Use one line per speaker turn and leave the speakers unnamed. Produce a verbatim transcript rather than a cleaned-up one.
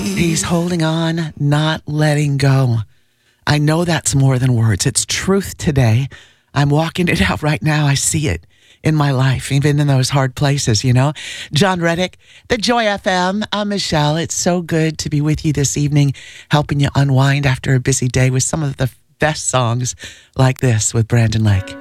He's holding on, not letting go. I know that's more than words. It's truth today. I'm walking it out right now. I see it in my life, even in those hard places, you know. John Reddick, the Joy F M. I'm Michelle. It's so good to be with you this evening, helping you unwind after a busy day with some of the best songs like this with Brandon Lake.